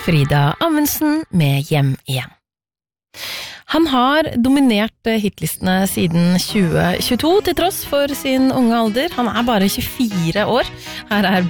Frida Amundsen med Hjem igjen. Han har dominert hitlistene siden 2022 til tross for sin unge alder. Han bare 24 år. Her